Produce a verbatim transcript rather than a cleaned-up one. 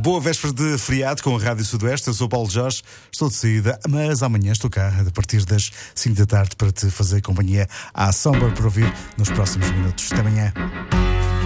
Boa véspera de feriado com a Rádio Sudoeste. Eu sou o Paulo Jorge, estou de saída, mas amanhã estou cá a partir das cinco da tarde para te fazer companhia à sombra para ouvir nos próximos minutos. Até amanhã.